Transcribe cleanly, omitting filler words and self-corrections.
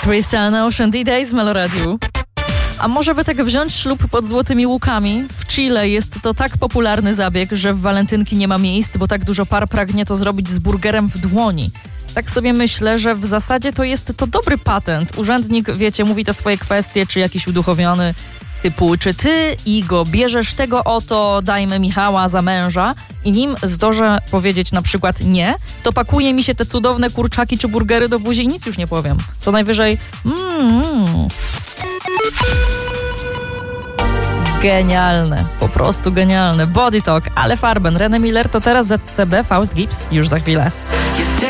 Crystal Ocean D-Days w Meloradiu. A może by tak wziąć ślub pod złotymi łukami? W Chile jest to tak popularny zabieg, że w walentynki nie ma miejsc, bo tak dużo par pragnie to zrobić z burgerem w dłoni. Tak sobie myślę, że w zasadzie to jest to dobry patent. Urzędnik, wiecie, mówi te swoje kwestie, czy jakiś uduchowiony typu, czy ty, Igo, bierzesz tego oto, dajmy Michała za męża i nim zdążę powiedzieć na przykład nie, to pakuje mi się te cudowne kurczaki czy burgery do buzi i nic już nie powiem. To najwyżej Genialne, po prostu genialne. Body Talk, ale Farben, René Miller to teraz ZTB, Faust Gibbs, już za chwilę.